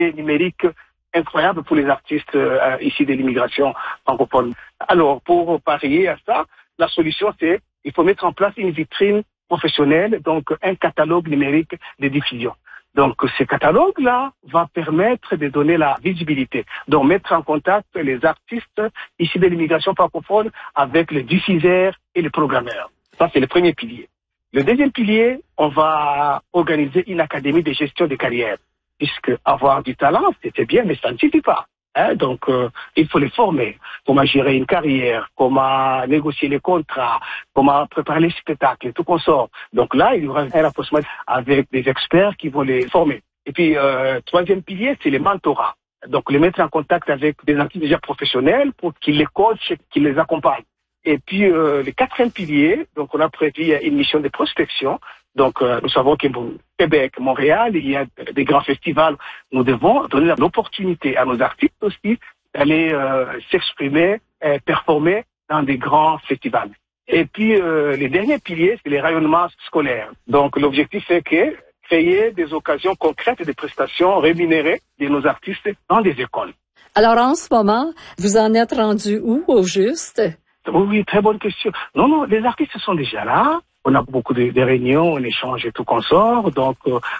numérique incroyable pour les artistes ici de l'immigration francophone. Alors, pour parier à ça, la solution, c'est il faut mettre en place une vitrine professionnelle, donc un catalogue numérique de diffusion. Donc, ce catalogue-là va permettre de donner la visibilité, donc mettre en contact les artistes ici de l'immigration francophone avec les diffuseurs et les programmeurs. Ça, c'est le premier pilier. Le deuxième pilier, on va organiser une académie de gestion de carrière, puisque avoir du talent, c'est bien, mais ça ne suffit pas. Donc, il faut les former. Comment gérer une carrière, comment négocier les contrats, comment préparer les spectacles et tout consort. Donc là, il y aura un rapprochement avec des experts qui vont les former. Et puis, troisième pilier, c'est les mentorats. Donc, les mettre en contact avec des artistes déjà professionnels pour qu'ils les coachent, qu'ils les accompagnent. Et puis, le quatrième pilier, donc on a prévu une mission de prospection. Donc, nous savons qu'au Québec, Montréal, il y a des grands festivals. Nous devons donner l'opportunité à nos artistes aussi d'aller s'exprimer, performer dans des grands festivals. Et puis, les derniers piliers, c'est les rayonnements scolaires. Donc, l'objectif est que créer des occasions concrètes de prestations rémunérées de nos artistes dans des écoles. Alors, en ce moment, vous en êtes rendu où, au juste? Oui, très bonne question. Non, les artistes sont déjà là. On a beaucoup de réunions, on échange et tout consort, donc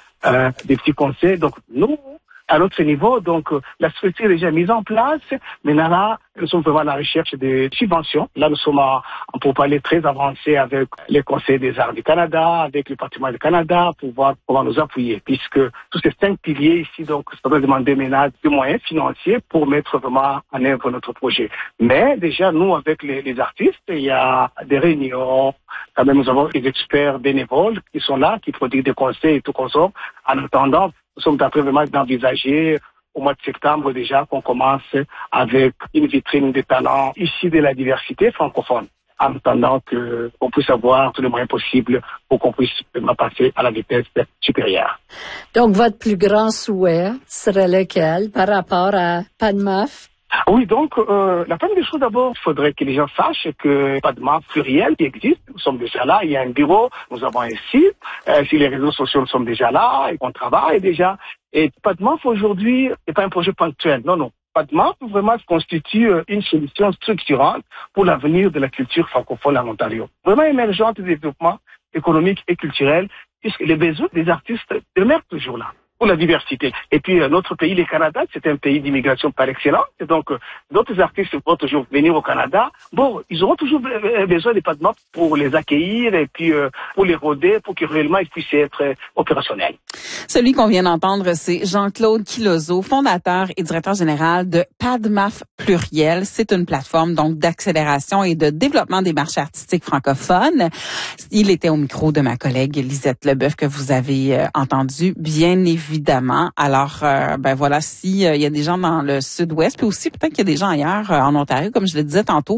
des petits conseils. Donc nous, à notre niveau, donc la structure est déjà mise en place. Maintenant là, nous sommes vraiment à la recherche de subventions. Là, nous sommes en pourparlers très avancés avec les conseils des arts du Canada, avec le patrimoine du Canada, pour voir comment nous appuyer, puisque tous ces 5 piliers ici, donc, ça doit demander maintenant des moyens financiers pour mettre vraiment en œuvre notre projet. Mais déjà, nous, avec les artistes, il y a des réunions. Quand même, nous avons des experts bénévoles qui sont là, qui produisent des conseils et tout consort. En attendant, nous sommes en train vraiment d'envisager au mois de septembre déjà qu'on commence avec une vitrine de talents issus de la diversité francophone, en attendant qu'on puisse avoir tous les moyens possibles pour qu'on puisse passer à la vitesse supérieure. Donc, votre plus grand souhait serait lequel par rapport à PADMAF? Oui, donc, la première des choses d'abord, il faudrait que les gens sachent que PADMAF pluriel qui existe, nous sommes déjà là, il y a un bureau, nous avons un site, sur les réseaux sociaux, nous sommes déjà là, et on travaille déjà. Et PADMAF aujourd'hui n'est pas un projet ponctuel, non. PADMAF vraiment constitue une solution structurante pour l'avenir de la culture francophone en Ontario. Vraiment émergente de développement économique et culturel, puisque les besoins des artistes demeurent toujours là, pour la diversité. Et puis notre pays, le Canada, c'est un pays d'immigration par excellence. Et donc, d'autres artistes vont toujours venir au Canada. Bon, ils auront toujours besoin des PADMAF pour les accueillir et puis pour les roder, pour que réellement ils puissent être opérationnels. Celui qu'on vient d'entendre, c'est Jean-Claude Quilozot, fondateur et directeur général de PADMAF Pluriel. C'est une plateforme donc d'accélération et de développement des marchés artistiques francophones. Il était au micro de ma collègue Lisette Leboeuf que vous avez entendu, bien évidemment. Alors, voilà, si il y a des gens dans le sud-ouest, puis aussi peut-être qu'il y a des gens ailleurs en Ontario, comme je le disais tantôt,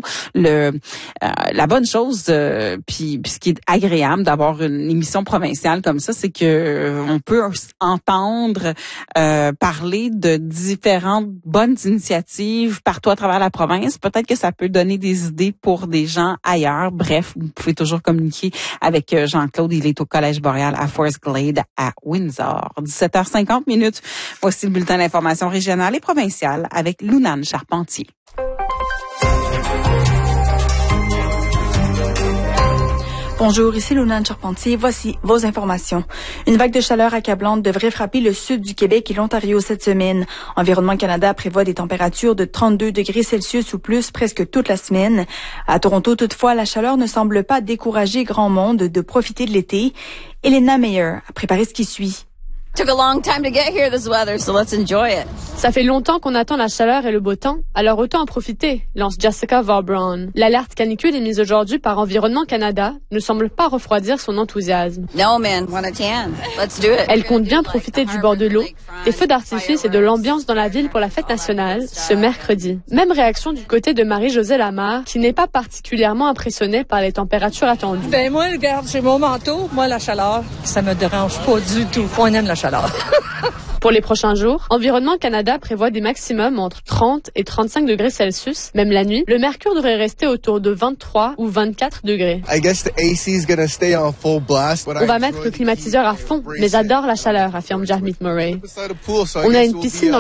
la bonne chose, puis ce qui est agréable d'avoir une émission provinciale comme ça, c'est que on peut entendre parler de différentes bonnes initiatives partout à travers la province. Peut-être que ça peut donner des idées pour des gens ailleurs. Bref, vous pouvez toujours communiquer avec Jean-Claude. Il est au Collège Boréal à Forest Glade à Windsor. 17h50. Voici le bulletin d'information régionale et provinciale avec Lounane Charpentier. Bonjour, ici Lounane Charpentier. Voici vos informations. Une vague de chaleur accablante devrait frapper le sud du Québec et l'Ontario cette semaine. Environnement Canada prévoit des températures de 32 degrés Celsius ou plus presque toute la semaine. À Toronto, toutefois, la chaleur ne semble pas décourager grand monde de profiter de l'été. Elena Meyer a préparé ce qui suit. Took a long time to get here, this weather, so let's enjoy it. Ça fait longtemps qu'on attend la chaleur et le beau temps, alors autant en profiter, lance Jessica Vaughn. L'alerte canicule émise aujourd'hui par Environnement Canada ne semble pas refroidir son enthousiasme. No man, want a tan. Let's do it. Elle compte bien profiter du bord de l'eau, des feux d'artifice et de l'ambiance dans la ville pour la fête nationale, ce mercredi. Même réaction du côté de Marie-Josée Lamar, qui n'est pas particulièrement impressionnée par les températures attendues. Ben moi, regarde, j'ai mon manteau, moi la chaleur, ça me dérange pas du tout. On aime la chaleur. Pour les prochains jours, Environnement Canada prévoit des maximums entre 30 et 35 degrés Celsius. Même la nuit, le mercure devrait rester autour de 23 ou 24 degrés. On va mettre le climatiseur à fond, mais j'adore la chaleur, affirme Jarmit Murray. On a une piscine dans